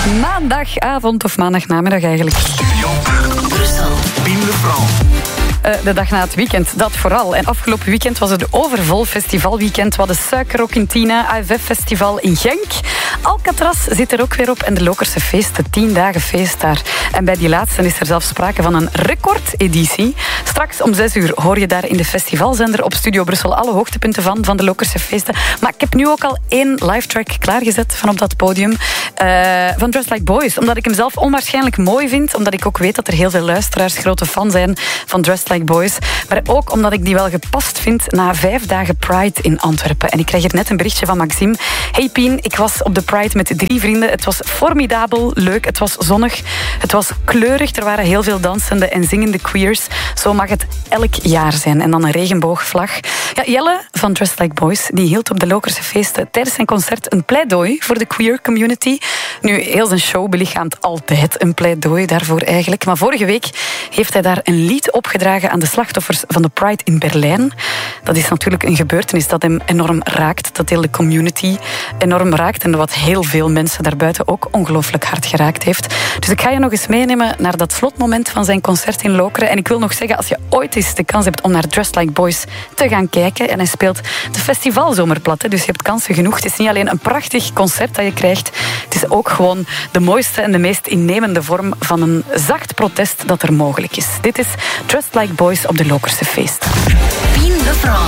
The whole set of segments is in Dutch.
Maandagavond of maandagnamiddag eigenlijk. Studio Brussel. Pien Lefranc. De dag na het weekend, dat vooral. En afgelopen weekend was het overvol festivalweekend. We hadden Suikerrock in Tina, AFF-festival in Genk. Alcatraz zit er ook weer op en de Lokerse feesten, 10 dagen feest daar. En bij die laatste is er zelfs sprake van een recordeditie. Straks om 6 uur hoor je daar in de festivalzender op Studio Brussel alle hoogtepunten van de Lokerse feesten. Maar ik heb nu ook al 1 live track klaargezet van op dat podium. Van Dressed Like Boys. Omdat ik hem zelf onwaarschijnlijk mooi vind. Omdat ik ook weet dat er heel veel luisteraars grote fan zijn van Dressed Like Boys. Maar ook omdat ik die wel gepast vind na 5 dagen Pride in Antwerpen. En ik kreeg hier net een berichtje van Maxime. Hey Pien, ik was op de Pride met 3 vrienden. Het was formidabel, leuk, het was zonnig. Het was kleurig, er waren heel veel dansende en zingende queers. Zo mag het elk jaar zijn. En dan een regenboogvlag. Ja, Jelle van Dressed Like Boys die hield op de Lokerse feesten tijdens zijn concert een pleidooi voor de queer community. Nu, heel zijn show belichaamt altijd een pleidooi daarvoor eigenlijk. Maar vorige week heeft hij daar een lied opgedragen aan de slachtoffers van de Pride in Berlijn. Dat is natuurlijk een gebeurtenis dat hem enorm raakt, dat heel de community enorm raakt en wat heel veel mensen daarbuiten ook ongelooflijk hard geraakt heeft. Dus ik ga je nog eens meenemen naar dat slotmoment van zijn concert in Lokeren. En ik wil nog zeggen, als je ooit eens de kans hebt om naar Dressed Like Boys te gaan kijken, en hij speelt de festivalzomerplat, dus je hebt kansen genoeg. Het is niet alleen een prachtig concert dat je krijgt, het is ook gewoon de mooiste en de meest innemende vorm van een zacht protest dat er mogelijk is. Dit is Dressed Like Boys op de Lokerse feest. Pien Lefranc.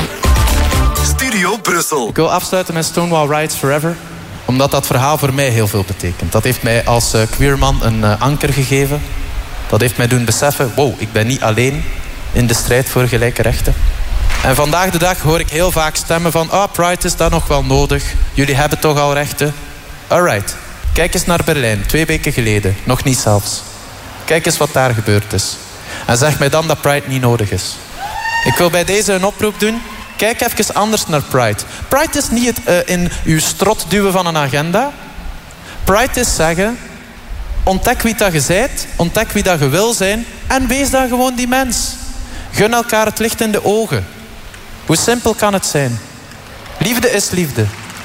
Studio Brussel. Ik wil afsluiten met Stonewall Riots Forever, omdat dat verhaal voor mij heel veel betekent. Dat heeft mij als queerman een anker gegeven. Dat heeft mij doen beseffen, wow, ik ben niet alleen in de strijd voor gelijke rechten. En vandaag de dag hoor ik heel vaak stemmen van, Pride is dat nog wel nodig. Jullie hebben toch al rechten. Alright. Kijk eens naar Berlijn, 2 weken geleden. Nog niet zelfs. Kijk eens wat daar gebeurd is. En zeg mij dan dat Pride niet nodig is. Ik wil bij deze een oproep doen. Kijk even anders naar Pride. Pride is niet het in uw strot duwen van een agenda. Pride is zeggen, ontdek wie dat je bent, ontdek wie dat je wil zijn en wees dan gewoon die mens. Gun elkaar het licht in de ogen. Hoe simpel kan het zijn? Liefde is liefde.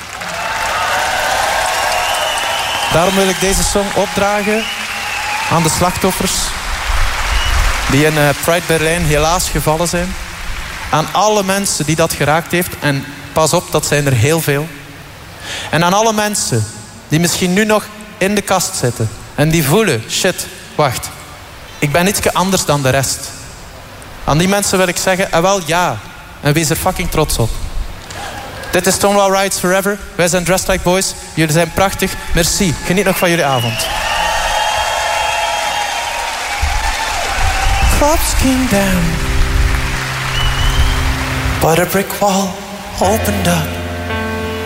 Daarom wil ik deze song opdragen aan de slachtoffers die in Pride Berlijn helaas gevallen zijn. Aan alle mensen die dat geraakt heeft. En pas op, dat zijn er heel veel. En aan alle mensen die misschien nu nog in de kast zitten. En die voelen, shit, wacht. Ik ben ietsje anders dan de rest. Aan die mensen wil ik zeggen, wel ja. En wees er fucking trots op. Dit is Stonewall Riots Forever. Wij zijn Dressed Like Boys. Jullie zijn prachtig. Merci. Geniet nog van jullie avond. Clubs came down, but a brick wall opened up.